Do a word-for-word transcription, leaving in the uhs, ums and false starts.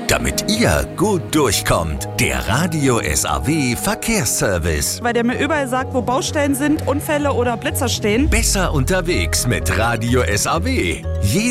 damit ihr gut durchkommt. Der Radio S A W Verkehrsservice. Weil der mir überall sagt, wo Baustellen sind, Unfälle oder Blitzer stehen. Besser unterwegs mit Radio S A W.